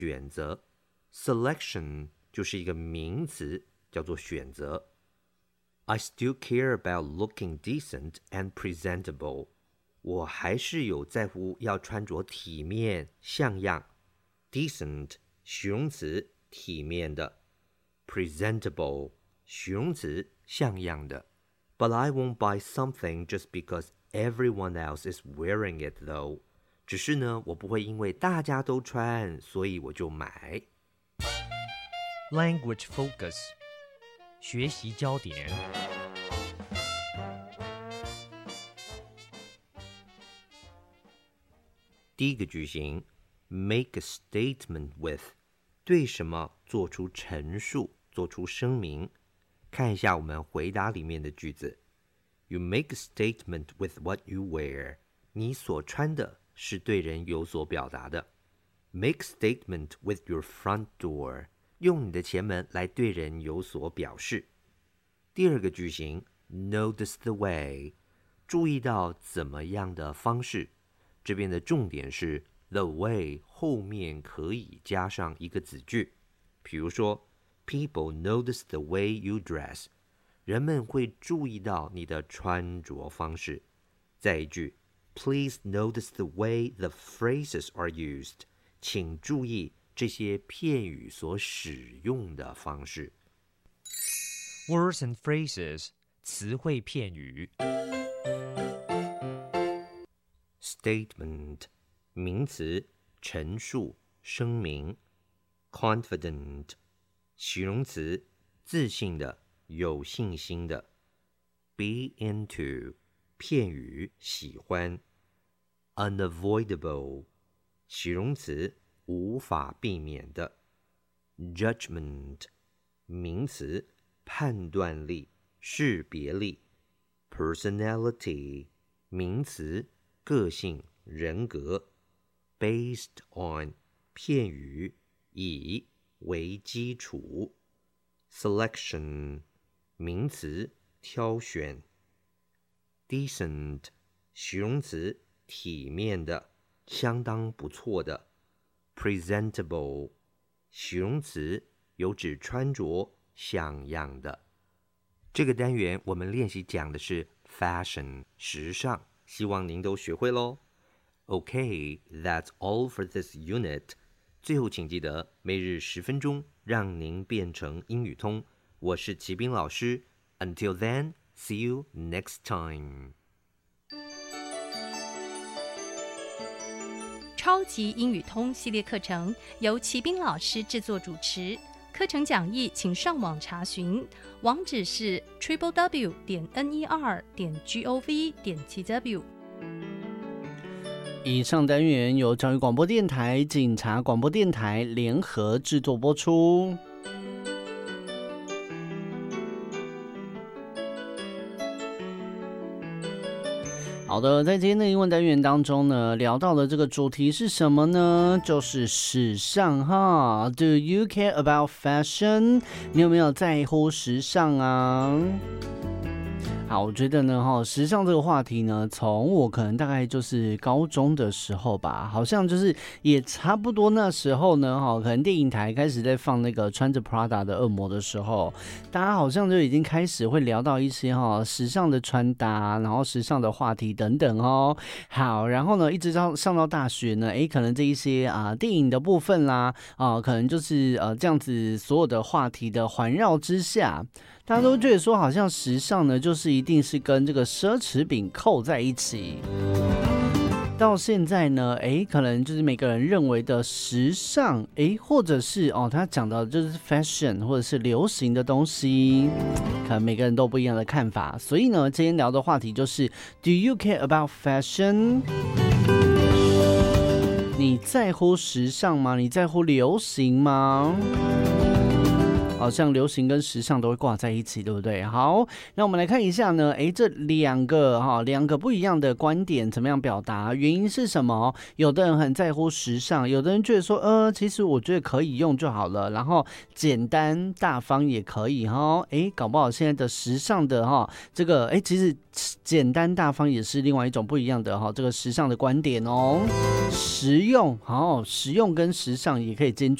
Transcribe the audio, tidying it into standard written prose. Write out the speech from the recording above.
选择 ，selection 就是一个名词，叫做选择。I still care about looking decent and presentable. 我还是有在乎要穿着体面像样。Decent 形容词，体面的。Presentable 形容词，像样的。But I won't buy something just because everyone else is wearing it though. 只是呢，我不会因为大家都穿，所以我就买。 Language focus 学习焦点。 第一个句型 make a statement with 对什么做出陈述，做出声明。看一下我们回答里面的句子 You make a statement with what you wear 你所穿的是对人有所表达的。 Make a statement with your front door 用你的前门来对人有所表示。第二个句型 Notice the way 注意到怎么样的方式，这边的重点是 the way 后面可以加上一个子句，比如说 People notice the way you dress 人们会注意到你的穿着方式。再一句 Please notice the way the phrases are used 请注意这些片语所使用的方式。 Words and phrases 词汇片语。 Statement 名词，陈述、声明。Confident 形容词，自信的、有信心的。Be into 片语，喜欢。Unavoidable 形容词，无法避免的。Judgment 名词，判断力、识别力。Personality 名词，个性、人格。Based on 片语，以为基础。Selection 名词，挑选。Decent 形容词，体面的，相当不错的。Presentable 形容词，有指穿着像样的。这个单元我们练习讲的是 fashion 时尚，希望您都学会咯。Okay, that's all for this unit. 最后请记得每日10分钟，让您变成英语通。我是齐斌老师。Until then, see you next time. 超级英语通系列课程由齐斌老师制作主持，课程讲义请上网查询，网址是 www.ner.gov.tw。 以上单元由教育广播电台、警察广播电台联合制作播出。好的，在今天的英文单元当中呢，聊到的这个主题是什么呢？就是时尚哈。Do you care about fashion？ 你有没有在乎时尚啊？好，我觉得呢，时尚这个话题呢，从我可能大概就是高中的时候吧，好像就是也差不多那时候呢，可能电影台开始在放那个穿着 Prada 的恶魔的时候，大家好像就已经开始会聊到一些时尚的穿搭，然后时尚的话题等等哦。好，然后呢，一直上到大学呢，可能这一些电影的部分啦，可能就是这样子所有的话题的环绕之下。大家都觉得说，好像时尚呢，就是一定是跟这个奢侈品扣在一起。到现在呢，可能就是每个人认为的时尚，或者是他讲的就是 fashion 或者是流行的东西，可能每个人都不一样的看法。所以呢，今天聊的话题就是 Do you care about fashion？ 你在乎时尚吗？你在乎流行吗？ 好像流行跟时尚都会挂在一起，对不对？好，那我们来看一下呢，这两个不一样的观点怎么样表达？原因是什么？有的人很在乎时尚，有的人觉得说，其实我觉得可以用就好了，然后简单大方也可以哈。搞不好现在的时尚的这个其实简单大方也是另外一种不一样的这个时尚的观点哦。实用跟时尚也可以兼具。